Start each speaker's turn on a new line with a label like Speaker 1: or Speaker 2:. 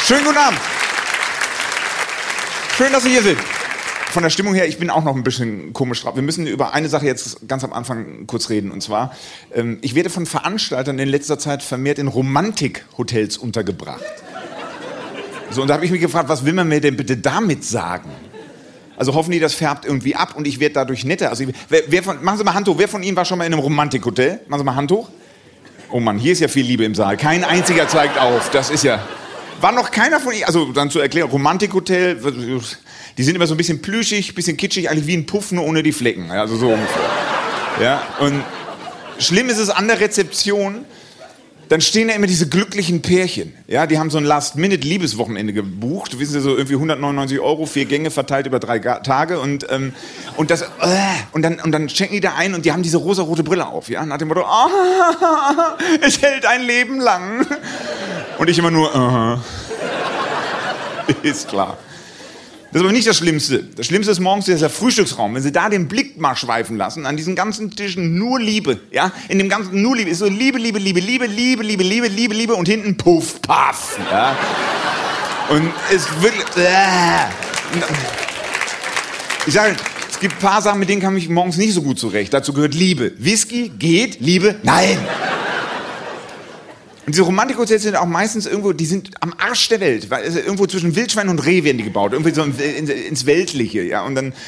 Speaker 1: Schönen guten Abend. Schön, dass Sie hier sind. Von der Stimmung her, ich bin auch noch ein bisschen komisch drauf. Wir müssen über eine Sache jetzt ganz am Anfang kurz reden. Und zwar, ich werde von Veranstaltern in letzter Zeit vermehrt in Romantikhotels untergebracht. So, und da habe ich mich gefragt, was will man mir denn bitte damit sagen? Also hoffen die, das färbt irgendwie ab und ich werde dadurch netter. Also machen Sie mal Hand hoch. Wer von Ihnen war schon mal in einem Romantikhotel? Machen Sie mal Hand hoch. Oh Mann, hier ist ja viel Liebe im Saal. Kein einziger zeigt auf. Das ist ja... War noch keiner von Ihnen... Also dann zur Erklärung, Romantikhotel, die sind immer so ein bisschen plüschig, bisschen kitschig, eigentlich wie ein Puff, nur ohne die Flecken. Also so ungefähr. Ja, und schlimm ist es an der Rezeption... Dann stehen da immer diese glücklichen Pärchen. Ja, die haben so ein Last-Minute-Liebeswochenende gebucht. Wissen Sie, so irgendwie 199 €, 4 Gänge verteilt über 3 Tage. Und dann checken die da ein und die haben diese rosarote Brille auf. Ja, nach dem Motto, es hält ein Leben lang. Und ich immer nur, ist klar. Das ist aber nicht das Schlimmste. Das Schlimmste ist morgens dieser Frühstücksraum. Wenn Sie da den Blick mal schweifen lassen, an diesen ganzen Tischen nur Liebe, ja, in dem ganzen nur Liebe, ist so Liebe, Liebe, Liebe, Liebe, Liebe, Liebe, Liebe, Liebe, Liebe und hinten Puff, Paff, ja. Und es wird, ich sage, es gibt ein paar Sachen, mit denen kam ich morgens nicht so gut zurecht. Dazu gehört Liebe. Whisky geht, Liebe, nein. Und diese Romantikhotels sind auch meistens irgendwo, die sind am Arsch der Welt, weil irgendwo zwischen Wildschwein und Reh werden die gebaut, irgendwie so ins Weltliche, ja, und dann